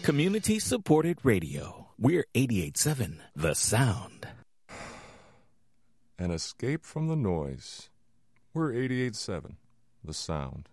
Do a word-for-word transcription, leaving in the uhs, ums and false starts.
Community-supported radio. We're eighty-eight point seven The Sound. An escape from the noise. We're eighty-eight point seven The Sound.